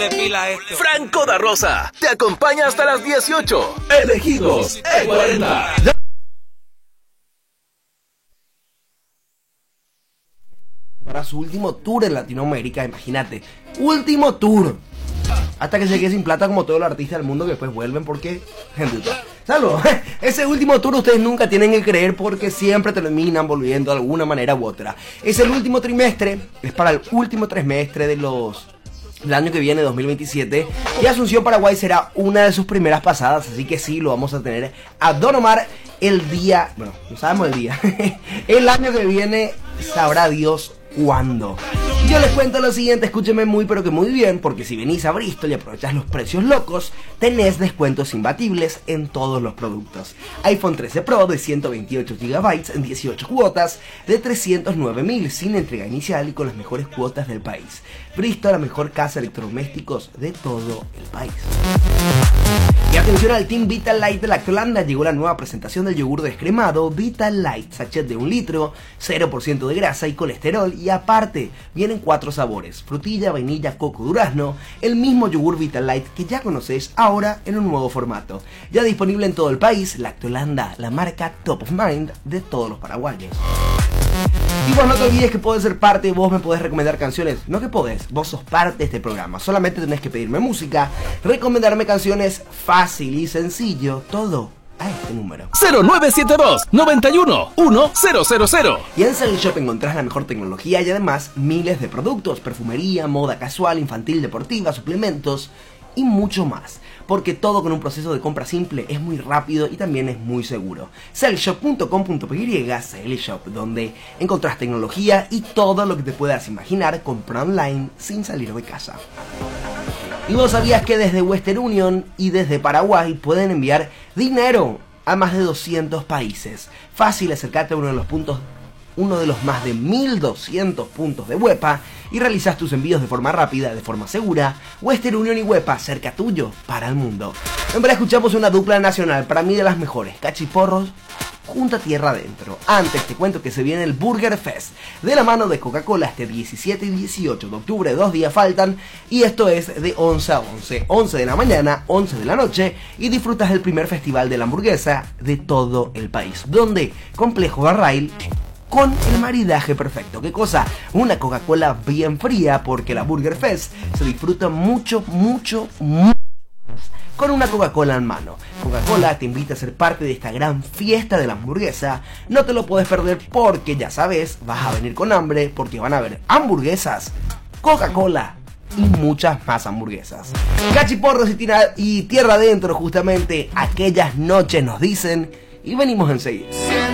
pila esto. Franco da Rosa te acompaña hasta las 18. Elegidos E40. Para su último tour en Latinoamérica, imagínate, último tour. Hasta que se quede sin plata como todos los artistas del mundo que después vuelven porque... Gente, salvo, ese último tour ustedes nunca tienen que creer porque siempre terminan volviendo de alguna manera u otra. Es el último trimestre, es para el último trimestre del año que viene, 2027. Y Asunción, Paraguay será una de sus primeras pasadas, así que sí, lo vamos a tener a Don Omar el día... Bueno, no sabemos el día. El año que viene sabrá Dios cuándo. Yo les cuento lo siguiente, escúchenme muy pero que muy bien, porque si venís a Bristol y aprovechás los precios locos, tenés descuentos imbatibles en todos los productos. iPhone 13 Pro de 128 GB en 18 cuotas de 309.000 sin entrega inicial y con las mejores cuotas del país. Bristol, la mejor casa de electrodomésticos de todo el país. Y atención al Team Vital Light de Lactolanda, llegó la nueva presentación del yogur descremado Vital Light, sachet de 1 litro, 0% de grasa y colesterol, y aparte vienen 4 sabores: frutilla, vainilla, coco, durazno, el mismo yogur Vital Light que ya conocéis, ahora en un nuevo formato. Ya disponible en todo el país, Lactolanda, la marca top of mind de todos los paraguayos. Y vos no te olvides que podés ser parte, vos me podés recomendar canciones, no que podés, vos sos parte de este programa, solamente tenés que pedirme música, recomendarme canciones, fácil y sencillo, todo a este número 0972 91 1000. Y en Cell Shop encontrás la mejor tecnología y además miles de productos, perfumería, moda casual, infantil, deportiva, suplementos y mucho más, porque todo con un proceso de compra simple, es muy rápido y también es muy seguro. Cellshop.com.py, Cellshop, donde encontrás tecnología y todo lo que te puedas imaginar, compra online sin salir de casa. ¿Y vos sabías que desde Western Union y desde Paraguay pueden enviar dinero a más de 200 países? Fácil, acercate a uno de los más de 1200 puntos de Huepa y realizas tus envíos de forma rápida, de forma segura. Western Union y Huepa, cerca tuyo, para el mundo. En verdad escuchamos una dupla nacional, para mí de las mejores, Cachiporros junto a Tierra Adentro. Antes te cuento que se viene el Burger Fest de la mano de Coca-Cola este 17 y 18 de octubre, 2 días faltan, y esto es de 11 a 11, 11 de la mañana, 11 de la noche, y disfrutas del primer festival de la hamburguesa de todo el país, donde Complejo Barrail con el maridaje perfecto. ¿Qué cosa? Una Coca-Cola bien fría, porque la Burger Fest se disfruta mucho con una Coca-Cola en mano. Coca-Cola te invita a ser parte de esta gran fiesta de la hamburguesa. No te lo puedes perder porque ya sabes, vas a venir con hambre porque van a haber hamburguesas, Coca-Cola y muchas más hamburguesas. Cachiporros y Tierra Adentro, justamente aquellas noches nos dicen, y venimos enseguida.